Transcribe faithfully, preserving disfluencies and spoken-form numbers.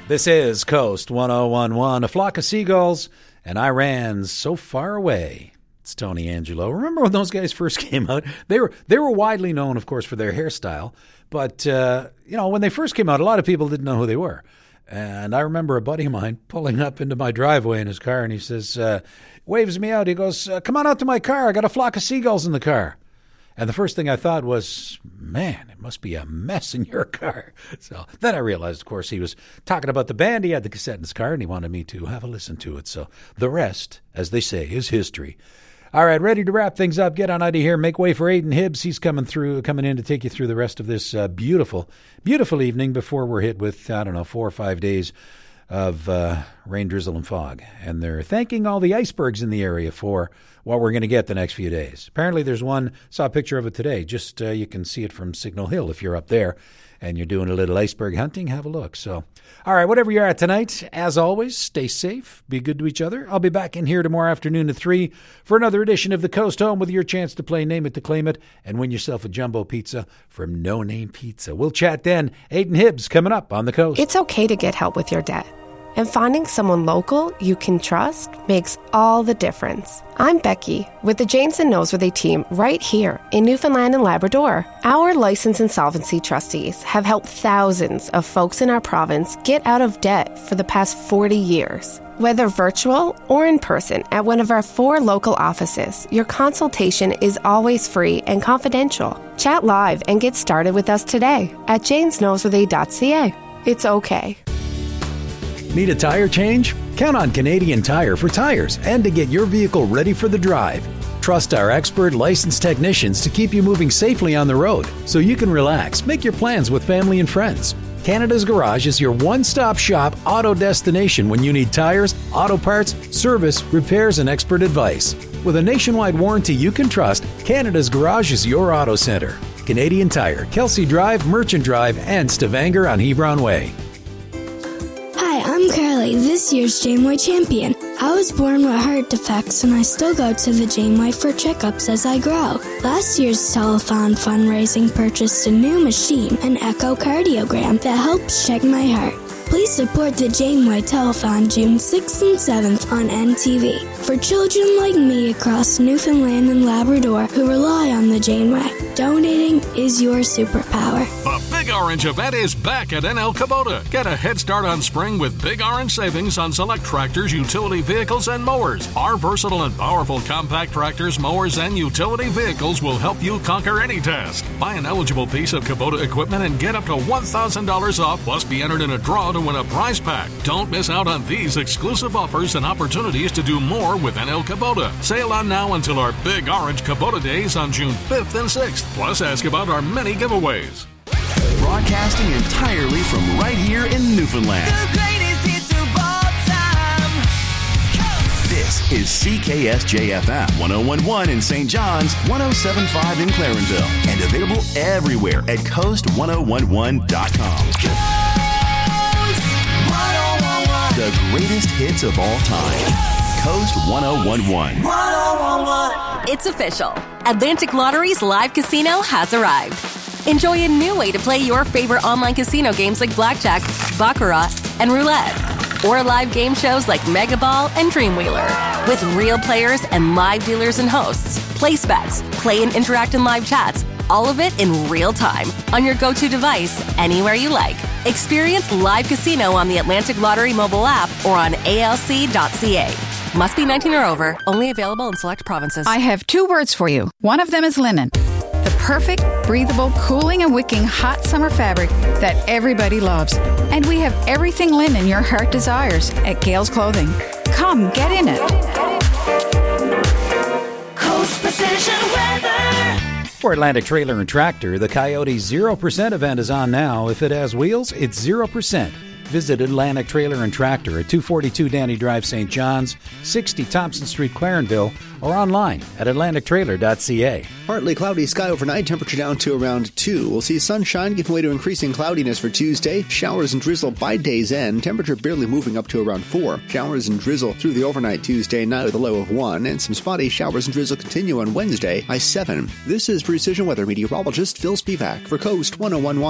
This is Coast one oh one one, a flock of seagulls, and I ran so far away. It's Tony Angelo. Remember when those guys first came out? They were they were widely known, of course, for their hairstyle. But, uh, you know, when they first came out, a lot of people didn't know who they were. And I remember a buddy of mine pulling up into my driveway in his car, and he says, uh, waves me out. He goes, uh, come on out to my car. I got a flock of seagulls in the car. And the first thing I thought was, man, it must be a mess in your car. So then I realized, of course, he was talking about the band. He had the cassette in his car, and he wanted me to have a listen to it. So the rest, as they say, is history. All right, ready to wrap things up. Get on out of here. Make way for Aidan Hibbs. He's coming through, coming in to take you through the rest of this uh, beautiful, beautiful evening before we're hit with, I don't know, four or five days of uh, rain, drizzle, and fog. And they're thanking all the icebergs in the area for what we're going to get the next few days. Apparently there's one, saw a picture of it today. Just uh, you can see it from Signal Hill if you're up there and you're doing a little iceberg hunting. Have a look. So, all right, whatever you're at tonight, as always, stay safe, be good to each other. I'll be back in here tomorrow afternoon at three for another edition of The Coast Home with your chance to play Name It to Claim It and win yourself a jumbo pizza from No Name Pizza. We'll chat then. Aidan Hibbs coming up on The Coast. It's okay to get help with your debt. And finding someone local you can trust makes all the difference. I'm Becky with the James and Noseworthy team right here in Newfoundland and Labrador. Our licensed insolvency trustees have helped thousands of folks in our province get out of debt for the past forty years. Whether virtual or in person at one of our four local offices, your consultation is always free and confidential. Chat live and get started with us today at james noseworthy dot c a. It's okay. Need a tire change? Count on Canadian Tire for tires and to get your vehicle ready for the drive. Trust our expert licensed technicians to keep you moving safely on the road so you can relax, make your plans with family and friends. Canada's Garage is your one-stop shop auto destination when you need tires, auto parts, service, repairs, and expert advice. With a nationwide warranty you can trust, Canada's Garage is your auto center. Canadian Tire, Kelsey Drive, Merchant Drive, and Stavanger on Hebron Way. Hi, I'm Carly, this year's Janeway champion. I was born with heart defects and I still go to the Janeway for checkups as I grow. Last year's telethon fundraising purchased a new machine, an echocardiogram, that helps check my heart. Please support the Janeway Telethon June sixth and seventh on N T V for children like me across Newfoundland and Labrador who rely on the Janeway. Donating is your superpower. The Big Orange event is back at N L Kubota. Get a head start on spring with Big Orange savings on select tractors, utility vehicles, and mowers. Our versatile and powerful compact tractors, mowers, and utility vehicles will help you conquer any task. Buy an eligible piece of Kubota equipment and get up to one thousand dollars off, plus be entered in a draw to win a prize pack. Don't miss out on these exclusive offers and opportunities to do more with N L Kubota. Sale on now until our Big Orange Kubota days on June fifth and sixth. Plus, ask about our many giveaways. Broadcasting entirely from right here in Newfoundland. The greatest hits of all time. Coast. This is C K S J F M one oh one point one in Saint John's, one oh seven point five in Clarenville, and available everywhere at coast one oh one one dot com. Coast one oh one one. The greatest hits of all time. Coast one oh one one. one oh one one. It's official. Atlantic Lottery's live casino has arrived. Enjoy a new way to play your favorite online casino games like Blackjack, Baccarat, and Roulette. Or live game shows like Mega Ball and Dreamwheeler. With real players and live dealers and hosts. Place bets, play and interact in live chats. All of it in real time on your go-to device anywhere you like. Experience live casino on the Atlantic Lottery mobile app or on A L C dot C A. Must be nineteen or over. Only available in select provinces. I have two words for you. One of them is linen. The perfect, breathable, cooling and wicking hot summer fabric that everybody loves. And we have everything linen your heart desires at Gales Clothing. Come, get in it. Coast Precision Weather. For Atlantic Trailer and Tractor, the Coyote zero percent event is on now. If it has wheels, it's zero percent. Visit Atlantic Trailer and Tractor at two forty-two Danny Drive, Saint John's, sixty Thompson Street, Clarenville, or online at atlantic trailer dot c a. Partly cloudy sky overnight, temperature down to around two. We'll see sunshine giving way to increasing cloudiness for Tuesday. Showers and drizzle by day's end, temperature barely moving up to around four. Showers and drizzle through the overnight Tuesday night with a low of one, and some spotty showers and drizzle continue on Wednesday by seven. This is Precision Weather meteorologist Phil Spivak for Coast one oh one point one.